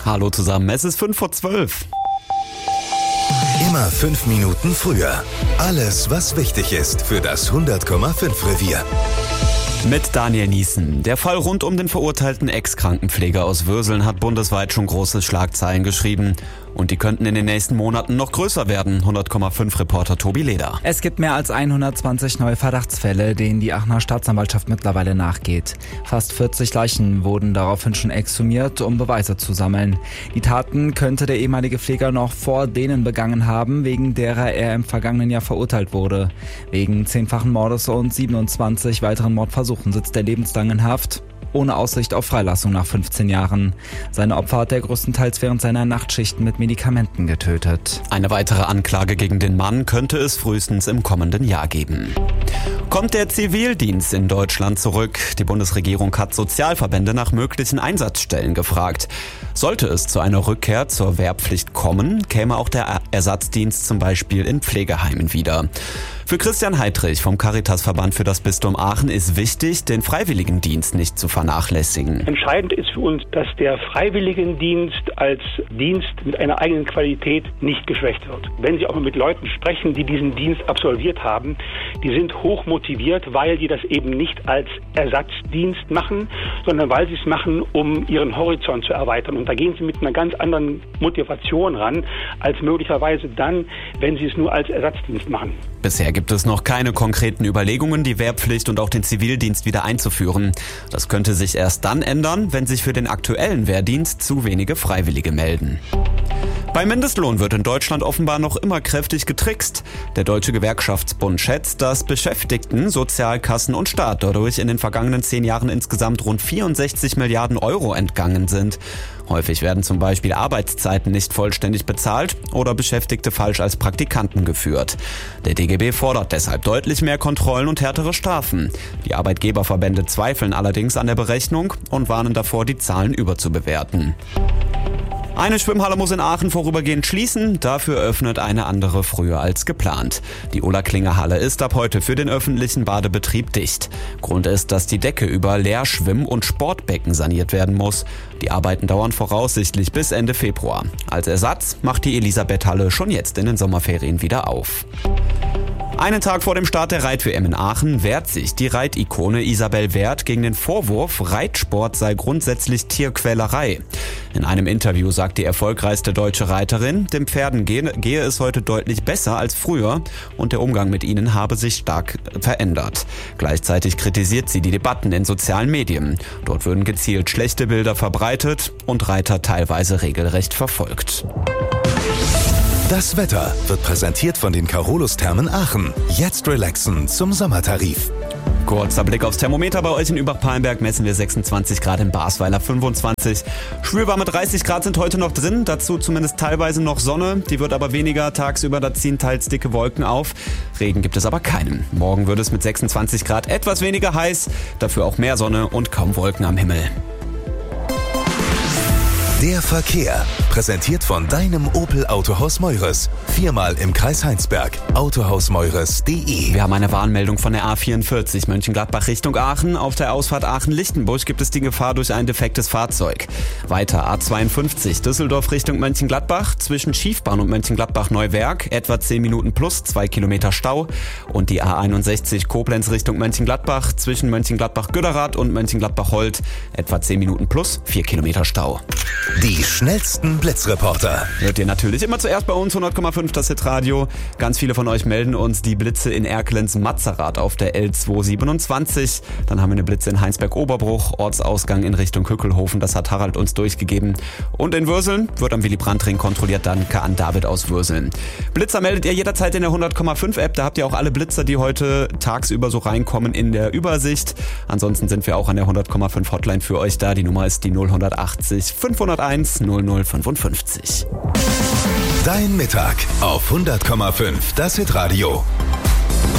Hallo zusammen, es ist 11:05. Immer 5 Minuten früher. Alles, was wichtig ist für das 100,5 Revier. Mit Daniel Niesen. Der Fall rund um den verurteilten Ex-Krankenpfleger aus Würseln hat bundesweit schon große Schlagzeilen geschrieben. Und die könnten in den nächsten Monaten noch größer werden. 100,5 Reporter Tobi Leder. Es gibt mehr als 120 neue Verdachtsfälle, denen die Aachener Staatsanwaltschaft mittlerweile nachgeht. Fast 40 Leichen wurden daraufhin schon exhumiert, um Beweise zu sammeln. Die Taten könnte der ehemalige Pfleger noch vor denen begangen haben, wegen derer er im vergangenen Jahr verurteilt wurde. Wegen 10-fachen Mordes und 27 weiteren Mordversuchen sitzt er lebenslang in Haft, ohne Aussicht auf Freilassung nach 15 Jahren. Seine Opfer hat er größtenteils während seiner Nachtschichten mit Medikamenten getötet. Eine weitere Anklage gegen den Mann könnte es frühestens im kommenden Jahr geben. Kommt der Zivildienst in Deutschland zurück? Die Bundesregierung hat Sozialverbände nach möglichen Einsatzstellen gefragt. Sollte es zu einer Rückkehr zur Wehrpflicht kommen, käme auch der Ersatzdienst zum Beispiel in Pflegeheimen wieder. Für Christian Heidrich vom Caritasverband für das Bistum Aachen ist wichtig, den Freiwilligendienst nicht zu vernachlässigen. Entscheidend ist für uns, dass der Freiwilligendienst als Dienst mit einer eigenen Qualität nicht geschwächt wird. Wenn Sie auch mal mit Leuten sprechen, die diesen Dienst absolviert haben, die sind hoch motiviert, weil die das eben nicht als Ersatzdienst machen, sondern weil sie es machen, um ihren Horizont zu erweitern. Und da gehen sie mit einer ganz anderen Motivation ran, als möglicherweise dann, wenn sie es nur als Ersatzdienst machen. Bisher gibt es noch keine konkreten Überlegungen, die Wehrpflicht und auch den Zivildienst wieder einzuführen. Das könnte sich erst dann ändern, wenn sich für den aktuellen Wehrdienst zu wenige Freiwillige melden. Beim Mindestlohn wird in Deutschland offenbar noch immer kräftig getrickst. Der Deutsche Gewerkschaftsbund schätzt, dass Beschäftigten, Sozialkassen und Staat dadurch in den vergangenen 10 Jahren insgesamt rund 64 Milliarden Euro entgangen sind. Häufig werden zum Beispiel Arbeitszeiten nicht vollständig bezahlt oder Beschäftigte falsch als Praktikanten geführt. Der DGB fordert deshalb deutlich mehr Kontrollen und härtere Strafen. Die Arbeitgeberverbände zweifeln allerdings an der Berechnung und warnen davor, die Zahlen überzubewerten. Eine Schwimmhalle muss in Aachen vorübergehend schließen, dafür öffnet eine andere früher als geplant. Die Ola-Klinger-Halle ist ab heute für den öffentlichen Badebetrieb dicht. Grund ist, dass die Decke über Leerschwimm- und Sportbecken saniert werden muss. Die Arbeiten dauern voraussichtlich bis Ende Februar. Als Ersatz macht die Elisabeth-Halle schon jetzt in den Sommerferien wieder auf. Einen Tag vor dem Start der Reit-WM in Aachen wehrt sich die Reitikone Isabel Werth gegen den Vorwurf, Reitsport sei grundsätzlich Tierquälerei. In einem Interview sagt die erfolgreichste deutsche Reiterin, den Pferden gehe es heute deutlich besser als früher und der Umgang mit ihnen habe sich stark verändert. Gleichzeitig kritisiert sie die Debatten in sozialen Medien. Dort würden gezielt schlechte Bilder verbreitet und Reiter teilweise regelrecht verfolgt. Das Wetter wird präsentiert von den Carolus-Thermen Aachen. Jetzt relaxen zum Sommertarif. Kurzer Blick aufs Thermometer. Bei euch in Überpalmberg messen wir 26 Grad, in Basweiler 25. Schwülwarme 30 Grad sind heute noch drin, dazu zumindest teilweise noch Sonne. Die wird aber weniger, tagsüber da ziehen teils dicke Wolken auf. Regen gibt es aber keinen. Morgen wird es mit 26 Grad etwas weniger heiß, dafür auch mehr Sonne und kaum Wolken am Himmel. Der Verkehr, präsentiert von deinem Opel Autohaus Meures. 4-mal im Kreis Heinsberg. Autohausmeures.de. Wir haben eine Warnmeldung von der A44 Mönchengladbach Richtung Aachen. Auf der Ausfahrt Aachen-Lichtenbusch gibt es die Gefahr durch ein defektes Fahrzeug. Weiter A52 Düsseldorf Richtung Mönchengladbach. Zwischen Schiefbahn und Mönchengladbach-Neuwerk etwa 10 Minuten plus 2 Kilometer Stau. Und die A61 Koblenz Richtung Mönchengladbach. Zwischen Mönchengladbach-Güderath und Mönchengladbach-Holt etwa 10 Minuten plus 4 Kilometer Stau. Die schnellsten Blitzreporter. Hört ihr natürlich immer zuerst bei uns 100,5 das Hitradio. Ganz viele von euch melden uns die Blitze in Erkelenz-Matzerath auf der L227. Dann haben wir eine Blitze in Heinsberg-Oberbruch, Ortsausgang in Richtung Hückelhofen. Das hat Harald uns durchgegeben. Und in Würseln wird am Willy-Brandt-Ring kontrolliert. Danke an David aus Würseln. Blitzer meldet ihr jederzeit in der 100,5 App. Da habt ihr auch alle Blitzer, die heute tagsüber so reinkommen, in der Übersicht. Ansonsten sind wir auch an der 100,5 Hotline für euch da. Die Nummer ist die 0180 501 0055. Dein Mittag auf 100,5 das Hitradio.